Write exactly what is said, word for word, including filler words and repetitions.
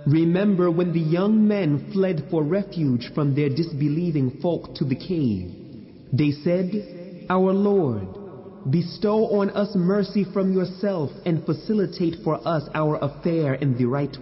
Remember when the young men fled for refuge from their disbelieving folk to the cave. They said, "Our Lord, bestow on us mercy from yourself and facilitate for us our affair in the right